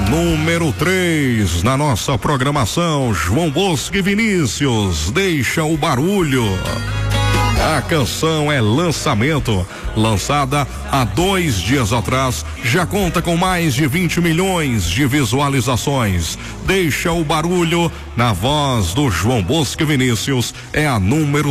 Número 3 na nossa programação, João Bosco e Vinícius, Deixa o Barulho. A canção é lançamento, lançada há 2 dias atrás, já conta com mais de 20 milhões de visualizações. Deixa o Barulho, na voz do João Bosco e Vinícius, é a número